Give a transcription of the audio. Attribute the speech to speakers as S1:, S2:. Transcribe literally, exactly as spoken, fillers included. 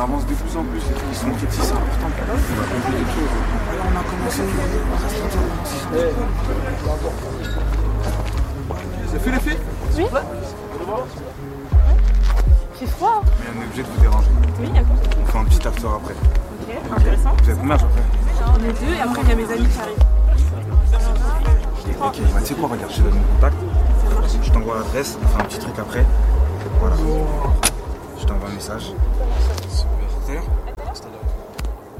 S1: avance de plus en plus et ils sont petits, c'est important. On va compter quelque chose.
S2: Alors on a commencé à
S1: Ça fait l'effet?
S3: Oui. C'est froid.
S1: Mais on est obligé de vous déranger.
S3: Oui, d'accord.
S1: On fait un petit after après.
S3: Ok, intéressant.
S1: Vous êtes combien après?
S3: On est deux et après il y a mes amis qui arrivent.
S1: Ok, bah, tu sais quoi, regarde, je te donne mon contact. Je t'envoie l'adresse, on fait un petit truc après. Voilà. Je t'envoie un message. Super.